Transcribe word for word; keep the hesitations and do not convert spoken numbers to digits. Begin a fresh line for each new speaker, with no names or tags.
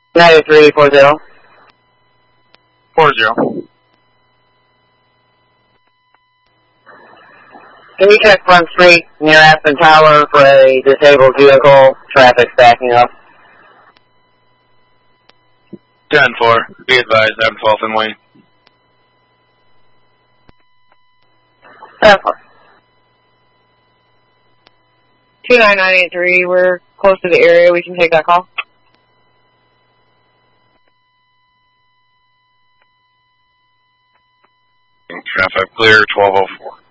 nine three four zero.
four zero.
Can you check Front Street near Aspen Tower for a disabled vehicle? Traffic backing up.
ten four. Be advised, I'm twelfth and Wayne.
That's fine.
two nine nine eight three, we're close to the area. We can take that call.
Traffic clear, twelve oh four.